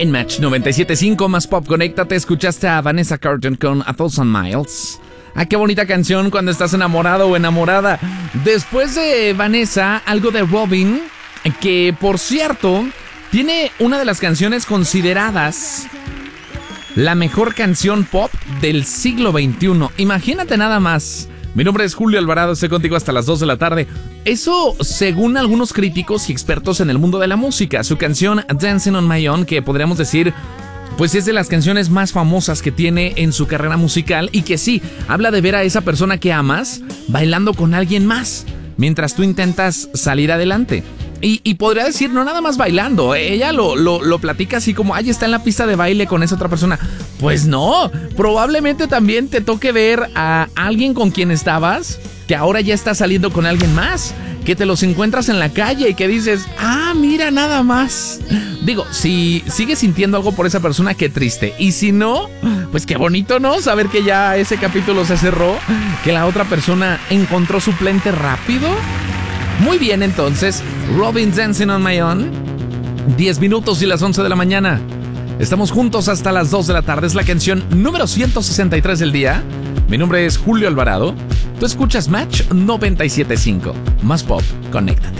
En Match 97.5 más pop, conéctate. Escuchaste a Vanessa Carlton con A Thousand Miles. Ah, qué bonita canción cuando estás enamorado o enamorada. Después de Vanessa, algo de Robyn, que por cierto tiene una de las canciones consideradas la mejor canción pop del siglo XXI. Imagínate nada más. Mi nombre es Julio Alvarado, estoy contigo hasta las 2 de la tarde. Eso según algunos críticos y expertos en el mundo de la música. Su canción Dancing on My Own, que podríamos decir pues es de las canciones más famosas que tiene en su carrera musical, y que sí, habla de ver a esa persona que amas bailando con alguien más mientras tú intentas salir adelante. Y podría decir, no nada más bailando, ella lo platica así como, ay, está en la pista de baile con esa otra persona. Pues no, probablemente también te toque ver a alguien con quien estabas, que ahora ya está saliendo con alguien más, que te los encuentras en la calle y que dices, ah, mira nada más. Digo, si sigues sintiendo algo por esa persona, qué triste. Y si no, pues qué bonito, ¿no? Saber que ya ese capítulo se cerró, que la otra persona encontró suplente rápido. Muy bien, entonces, Robyn, Dancing on My Own. 10 minutos y las 11 de la mañana. Estamos juntos hasta las 2 de la tarde. Es la canción número 163 del día. Mi nombre es Julio Alvarado. Tú escuchas Match 97.5. Más pop, conéctate.